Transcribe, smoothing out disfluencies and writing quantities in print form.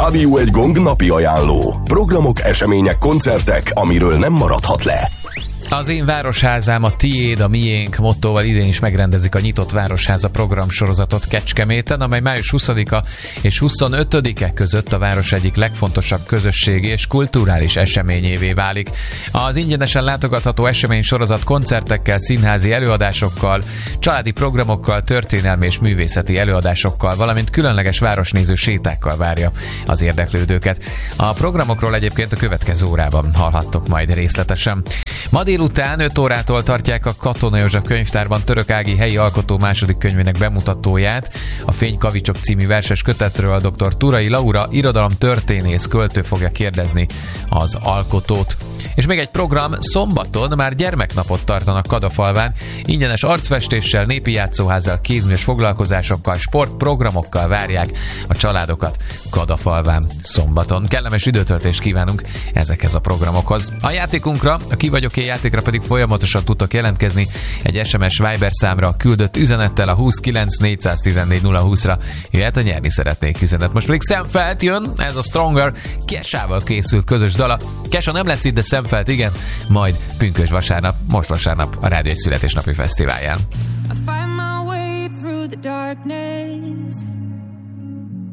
Rádió Egy Gong napi ajánló. Programok, események, koncertek, amiről nem maradhat le. Az én városházám a tiéd, a miénk mottóval idén is megrendezik a Nyitott Városháza programsorozatot Kecskeméten, amely május 20-a és 25-e között a város egyik legfontosabb közösségi és kulturális eseményévé válik. Az ingyenesen látogatható eseménysorozat koncertekkel, színházi előadásokkal, családi programokkal, történelmi és művészeti előadásokkal, valamint különleges városnéző sétákkal várja az érdeklődőket. A programokról egyébként a következő órában hallhattok majd részletesen. Ma délután 5 órától tartják a Katona József könyvtárban Török Ági helyi alkotó második könyvének bemutatóját. A Fénykavicsok című verses kötetről a dr. Turai Laura irodalomtörténész költő fogja kérdezni az alkotót. És még egy program, szombaton már gyermeknapot tartanak Kadafalván, ingyenes arcfestéssel, népi játszóházzal, kézműves foglalkozásokkal, sportprogramokkal várják a családokat Kadafalván szombaton. Kellemes időtöltést kívánunk ezekhez a programokhoz. A játékunkra, a Ki vagyok én játékra pedig folyamatosan tudtok jelentkezni egy SMS Viber számra küldött üzenettel a 29 414 020-ra. Jöhet a nyerni szeretnék üzenet. Most pedig Sam Felt jön, ez a Stronger, Kesával készült közös dala. Kesa nem lesz itt, de Sam Felt igen, majd pünkösd vasárnap, most vasárnap a Rádió Egy születésnapi fesztiválján. I find my way through the darkness.